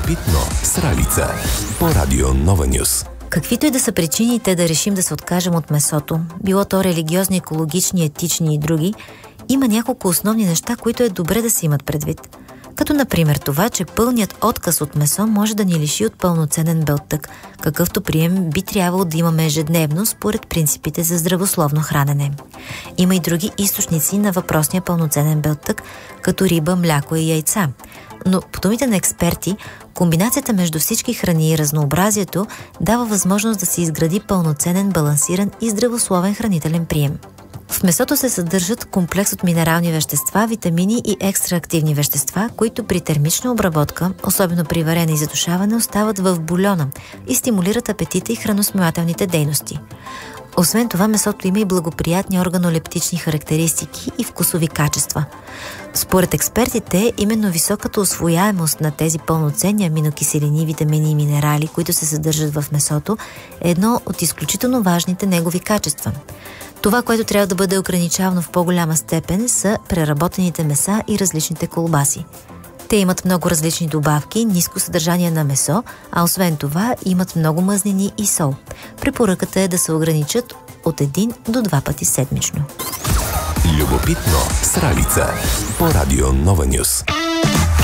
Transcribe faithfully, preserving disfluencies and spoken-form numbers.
Любопитно с Ралица по Радио Нова Нюс. Каквито и да са причините да решим да се откажем от месото, било то религиозни, екологични, етични и други, има няколко основни неща, които е добре да се имат предвид. Като например това, че пълният отказ от месо може да ни лиши от пълноценен белтък, какъвто прием би трябвало да имаме ежедневно според принципите за здравословно хранене. Има и други източници на въпросния пълноценен белтък, като риба, мляко и яйца. Но по думите на експерти, комбинацията между всички храни и разнообразието дава възможност да се изгради пълноценен, балансиран и здравословен хранителен прием. В месото се съдържат комплекс от минерални вещества, витамини и екстраактивни вещества, които при термична обработка, особено при варене и задушаване, остават в бульона и стимулират апетита и храносмилателните дейности. Освен това, месото има и благоприятни органолептични характеристики и вкусови качества. Според експертите, именно високата усвояемост на тези пълноценни аминокиселини, витамини и минерали, които се съдържат в месото, е едно от изключително важните негови качества. Това, което трябва да бъде ограничавано в по-голяма степен, са преработените меса и различните колбаси. Те имат много различни добавки, ниско съдържание на месо, а освен това имат много мазнини и сол. Препоръката е да се ограничат от един до два пъти седмично. Любопитно с Ралица по Радио Нова Нюс.